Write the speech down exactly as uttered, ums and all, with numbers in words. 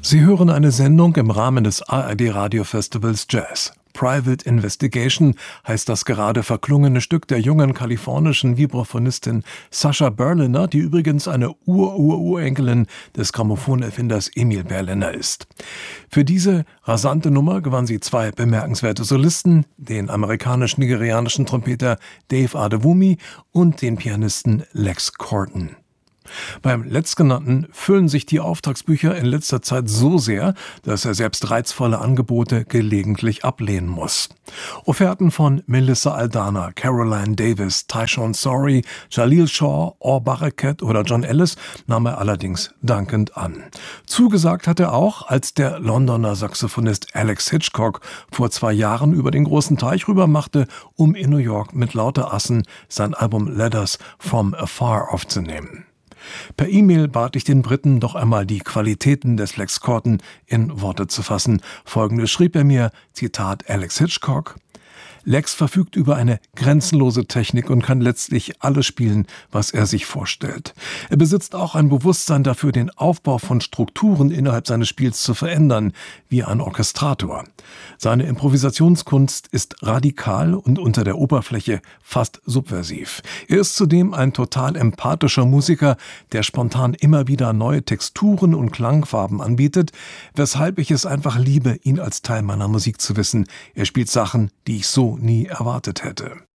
Sie hören eine Sendung im Rahmen des A R D-Radiofestivals Jazz. Private Investigation heißt das gerade verklungene Stück der jungen kalifornischen Vibraphonistin Sascha Berliner, die übrigens eine Ur-Ur-Urenkelin des Grammophonerfinders Emil Berliner ist. Für diese rasante Nummer gewann sie zwei bemerkenswerte Solisten, den amerikanisch-nigerianischen Trompeter Dave Adewumi und den Pianisten Lex Corton. Beim Letztgenannten füllen sich die Auftragsbücher in letzter Zeit so sehr, dass er selbst reizvolle Angebote gelegentlich ablehnen muss. Offerten von Melissa Aldana, Caroline Davis, Tyshawn Sorey, Jalil Shaw, Or Barakat oder John Ellis nahm er allerdings dankend an. Zugesagt hat er auch, als der Londoner Saxophonist Alex Hitchcock vor zwei Jahren über den großen Teich rüber machte, um in New York mit lauter Assen sein Album Letters from Afar aufzunehmen. Per E-Mail bat ich den Briten, doch einmal die Qualitäten des Lex Corton in Worte zu fassen. Folgendes schrieb er mir, Zitat Alex Hitchcock: Lex verfügt über eine grenzenlose Technik und kann letztlich alles spielen, was er sich vorstellt. Er besitzt auch ein Bewusstsein dafür, den Aufbau von Strukturen innerhalb seines Spiels zu verändern, wie ein Orchestrator. Seine Improvisationskunst ist radikal und unter der Oberfläche fast subversiv. Er ist zudem ein total empathischer Musiker, der spontan immer wieder neue Texturen und Klangfarben anbietet, weshalb ich es einfach liebe, ihn als Teil meiner Musik zu wissen. Er spielt Sachen, die ich so nie erwartet hätte.